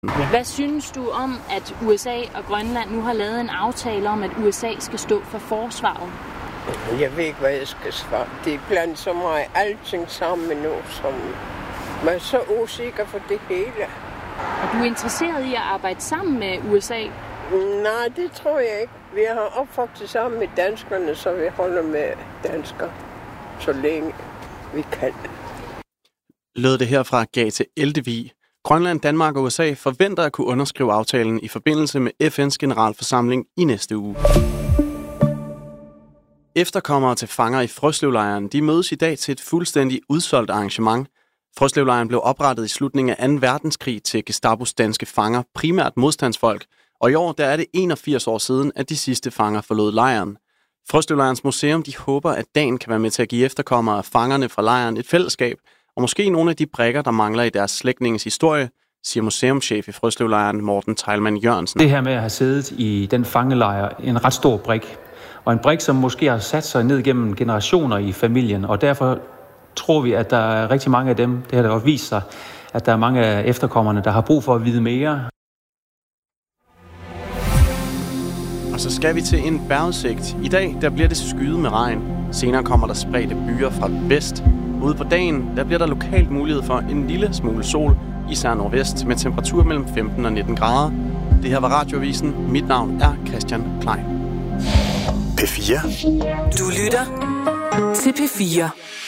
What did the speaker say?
Hvad synes du om, at USA og Grønland nu har lavet en aftale om, at USA skal stå for forsvaret? Jeg ved ikke, hvad jeg skal svare. Det er blandt så meget alting sammen nu, som man er så usikker for det hele. Er du interesseret i at arbejde sammen med USA? Nej, det tror jeg ikke. Vi har opvokset sammen med danskerne, så vi holder med danskere, så længe vi kan. Lød det her fra Gate Eldevig. Grønland, Danmark og USA forventer at kunne underskrive aftalen i forbindelse med FN's generalforsamling i næste uge. Efterkommere til fanger i Frøslevlejren, de mødes i dag til et fuldstændig udsolgt arrangement. Frøslevlejren blev oprettet i slutningen af 2. verdenskrig til Gestapos danske fanger, primært modstandsfolk, og i år der er det 81 år siden, at de sidste fanger forlod lejren. Frøslevlejrens museum de håber, at dagen kan være med til at give efterkommere af fangerne fra lejren et fællesskab, og måske nogle af de brikker, der mangler i deres slægtninges historie, siger museumschef i Frøslevlejren Morten Teilmann Jørgensen. Det her med at have siddet i den fangelejr, en ret stor brik, og en brik, som måske har sat sig ned gennem generationer i familien, og derfor tror vi, at der er rigtig mange af dem, det har da også vist sig, at der er mange af efterkommerne, der har brug for at vide mere. Og så skal vi til en vejrudsigt. I dag der bliver det skyet med regn. Senere kommer der spredte byer fra vest. Ude på dagen der bliver der lokalt mulighed for en lille smule sol, især nordvest, med temperatur mellem 15 og 19 grader. Det her var Radioavisen. Mit navn er Christian Klein. P4. Du lytter til P4.